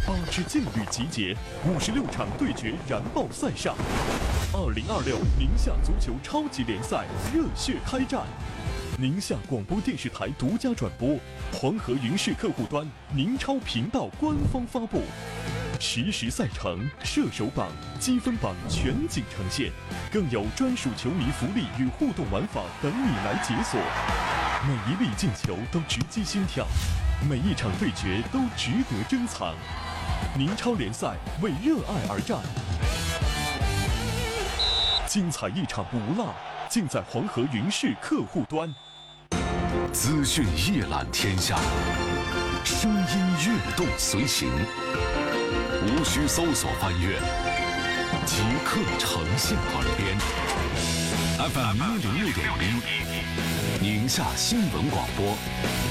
8支劲旅集结，56场对决燃爆赛上，2026宁夏足球超级联赛热血开战。宁夏广播电视台独家转播，黄河云视客户端、宁超频道官方发布。实时赛程、射手榜、积分榜全景呈现，更有专属球迷福利与互动玩法等你来解锁。每一粒进球都直击心跳，每一场对决都值得珍藏。宁超联赛为热爱而战，精彩一场不落，尽在黄河云视客户端。 资讯一览天下，声音跃动随行，无需搜索翻阅，即刻呈现耳边。FM 106.1，宁夏新闻广播。